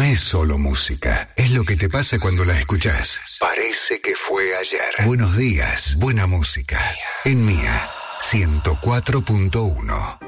es solo música, es lo que te pasa cuando la escuchás. Parece que fue ayer. Buenos días, buena música. En Mía 104.1.